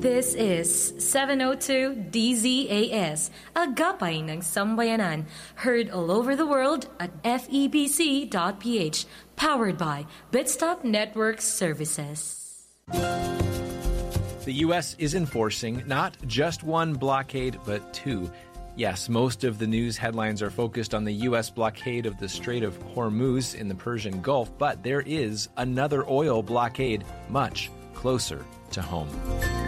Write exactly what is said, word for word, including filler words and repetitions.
This is seven oh two D Z A S, Agapay ng Sambayanan, heard all over the world at F E B C dot P H, powered by Bitstop Network Services. The U S is enforcing not just one blockade, but two. Yes, most of the news headlines are focused on the U S blockade of the Strait of Hormuz in the Persian Gulf, but there is another oil blockade much closer to home.